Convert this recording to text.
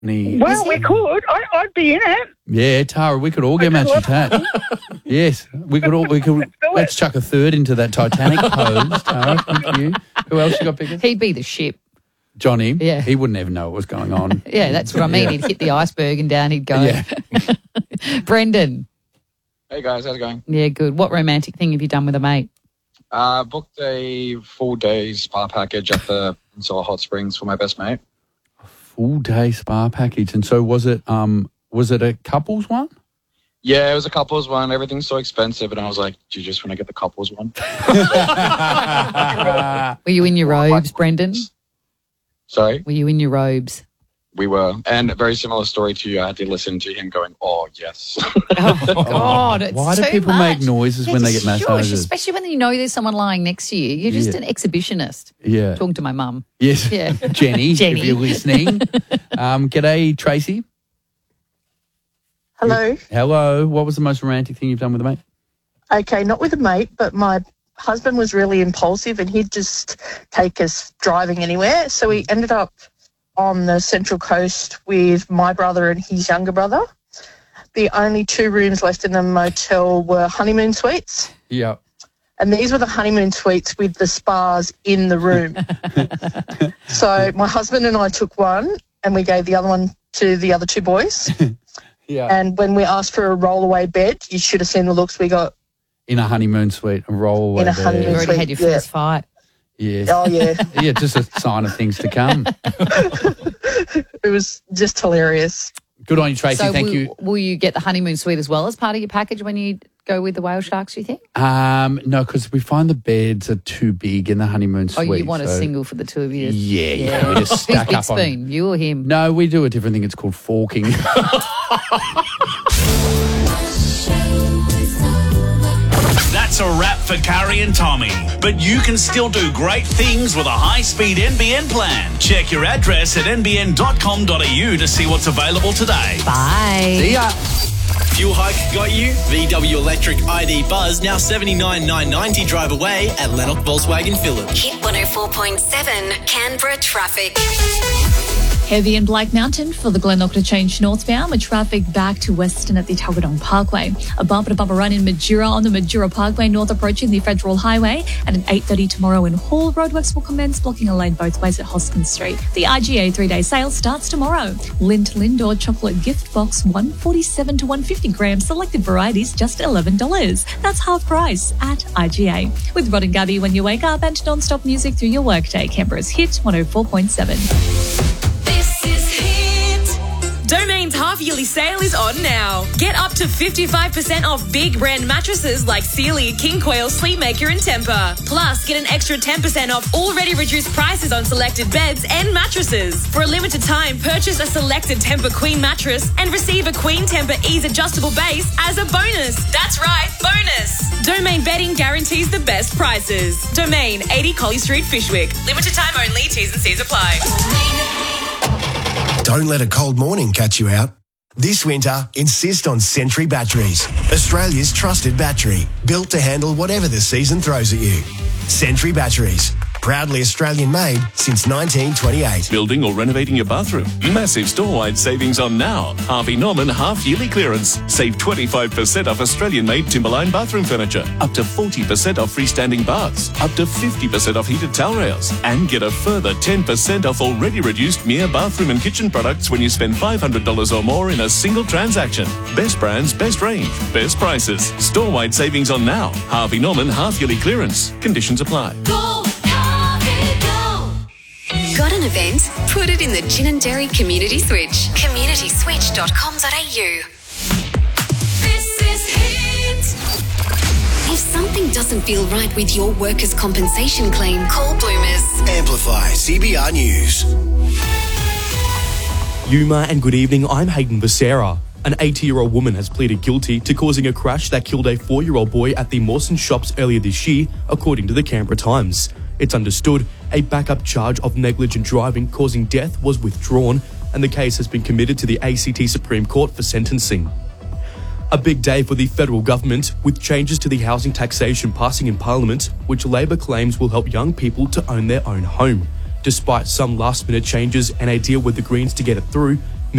Well, we could. I'd be in it. Yeah, Tara, we could all get matching tats. Yes, we could. Let's chuck a third into that Titanic pose, Tara. Thank you. Who else you got pickers? He'd be the ship. Johnny. Yeah. He wouldn't even know what was going on. Yeah, that's what I mean. He'd hit the iceberg and down he'd go. Yeah. Brendan. Hey guys, how's it going? Yeah, good. What romantic thing have you done with a mate? Booked a full-day spa package at the Peninsula Hot Springs for my best mate. Full-day spa package. And so was it a couples one? Yeah, it was a couples one. Everything's so expensive, and I was like, do you just want to get the couples one? Were you in your robes, Brendan? Sorry? Were you in your robes? We were. And a very similar story to you. I had to listen to him going, oh, yes. Oh, God. It's Why do too people much. make noises when they get massages? Especially when you know there's someone lying next to you. You're just an exhibitionist. Yeah. Talking to my mum. Yes. Yeah. Jenny, if you're listening. G'day, Tracy. Hello. Hello. What was the most romantic thing you've done with a mate? Okay, not with a mate, but my husband was really impulsive and he'd just take us driving anywhere. So we ended up on the Central Coast with my brother and his younger brother. The only 2 rooms left in the motel were honeymoon suites. Yeah. And these were the honeymoon suites with the spas in the room. So my husband and I took one and we gave the other one to the other 2 boys. Yeah. And when we asked for a roll-away bed, you should have seen the looks we got. In a honeymoon suite, a roll away In a bed. honeymoon You already had your first fight. Yes. Oh, yeah. Yeah, just a sign of things to come. It was just hilarious. Good on you, Tracy. So Thank you. will you get the honeymoon suite as well as part of your package when you go with the whale sharks, you think? No, because we find the beds are too big in the honeymoon Oh, suite. you want a single for the 2 of you? Yeah. We just Who's stack big up on. spoon, you or him? No, we do a different thing. It's called forking. That's a wrap for Carrie and Tommy. But you can still do great things with a high-speed NBN plan. Check your address at nbn.com.au to see what's available today. Bye. See ya. Fuel hike got you? VW Electric ID Buzz now $79,990 drive away at Lennox Volkswagen Phillip. Hit 104.7 Canberra traffic. Heavy in Black Mountain for the Glenlock to change northbound with traffic back to Western at the Tuggeranong Parkway. A bumper-to-bumper run in Majura on the Majura Parkway north approaching the Federal Highway. And at 8:30 tomorrow in Hall, roadworks will commence blocking a lane both ways at Hoskins Street. The IGA 3-day sale starts tomorrow. Lindt Lindor chocolate gift box $147 to $150 grams. Selected varieties just $11. That's half price at IGA. With Rod and Gabby when you wake up and non-stop music through your workday. Canberra's Hit 104.7. Domain's half-yearly sale is on now. Get up to 55% off big brand mattresses like Sealy, King Quail, Sleepmaker and Tempur. Plus, get an extra 10% off already reduced prices on selected beds and mattresses. For a limited time, purchase a selected Tempur Queen mattress and receive a Queen Tempur Ease adjustable base as a bonus. That's right, bonus. Domain Bedding guarantees the best prices. Domain, 80 Collie Street, Fishwick. Limited time only, T's and C's apply. Don't let a cold morning catch you out. This winter, insist on Sentry Batteries, Australia's trusted battery, built to handle whatever the season throws at you. Sentry Batteries, proudly Australian-made since 1928. Building or renovating your bathroom? Massive store-wide savings on now. Harvey Norman half-yearly clearance. Save 25% off Australian-made Timberline bathroom furniture. Up to 40% off freestanding baths. Up to 50% off heated towel rails. And get a further 10% off already reduced Mere bathroom and kitchen products when you spend $500 or more in a single transaction. Best brands, best range, best prices. Store-wide savings on now. Harvey Norman half-yearly clearance. Conditions apply. Got an event? Put it in the Gin and Dairy Community Switch. communityswitch.com.au. This is Hit. If something doesn't feel right with your workers' compensation claim, call Bloomers. Amplify CBR News. Yuma and good evening, I'm Hayden Becerra. An 80-year-old woman has pleaded guilty to causing a crash that killed a 4-year-old boy at the Mawson Shops earlier this year, according to the Canberra Times. It's understood a backup charge of negligent driving causing death was withdrawn, and the case has been committed to the ACT Supreme Court for sentencing. A big day for the federal government, with changes to the housing taxation passing in Parliament, which Labor claims will help young people to own their own home. Despite some last-minute changes and a deal with the Greens to get it through,